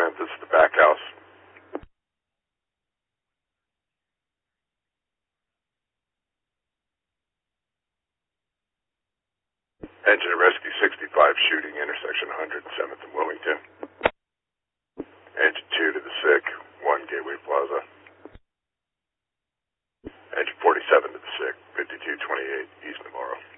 Lieutenant. This is the back house. Engine of Rescue 65 shooting intersection 107th and Wilmington. Engine 2 to the sick, 1 Gateway Plaza. Engine 47 to the sick, 5228 East Navarro.